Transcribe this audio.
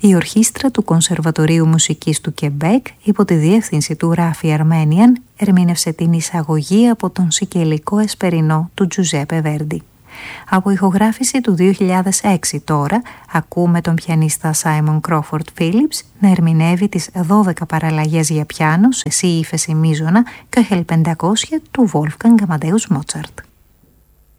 Η ορχήστρα του Κονσερβατορίου Μουσικής του Κεμπέκ, υπό τη διεύθυνση του Ράφι Αρμένιαν, ερμήνευσε την εισαγωγή από τον Σικελικό Εσπερινό του Τζουζέπε Βέρντι. Από ηχογράφηση του 2006 τώρα, ακούμε τον πιανίστα Σάιμον Κρόφορντ Φίλιπς να ερμηνεύει τις 12 παραλλαγές για πιάνο σε σι ύφεση μείζωνα και χελ 500 του Wolfgang Amadeus Mozart.